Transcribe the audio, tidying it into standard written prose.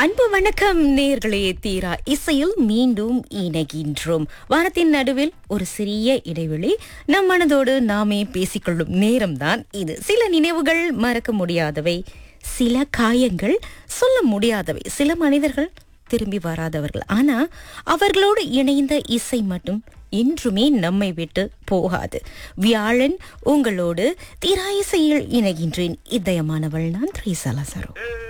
அன்பு வணக்கம் நேர்களே, தீரா இசையில் மீண்டும் இணைகின்றோம். வாரத்தின் நடுவில் ஒரு சிறிய இடைவெளி, நம் மனதோடு நாமே பேசிக்கொள்ளும் நேரம்தான் இது. சில நினைவுகள் மறக்க முடியாதவை, சில காயங்கள் சொல்ல முடியாதவை, சில மனிதர்கள் திரும்பி வராதவர்கள். ஆனா அவர்களோடு இணைந்த இசை மட்டும் என்றுமே நம்மை விட்டு போகாது. வியாழன் உங்களோடு தீரா இசையில் இணைகின்றேன். இதயமானவள் நான் த்ரீசா லாசரோ.